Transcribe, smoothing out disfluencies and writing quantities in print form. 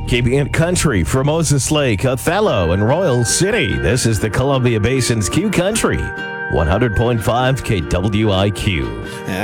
Keeping it country for Moses Lake, Othello, and Royal City. This is the Columbia Basin's Q Country, 100.5 KWIQ.